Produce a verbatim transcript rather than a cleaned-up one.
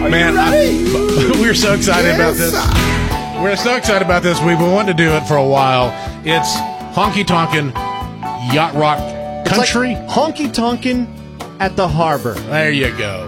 Man, I, we're so excited yes. about this. We're so excited about this. We've been wanting to do it for a while. It's Honky Tonkin' Yacht Rock Country. Like honky tonkin' at the harbor. There you go.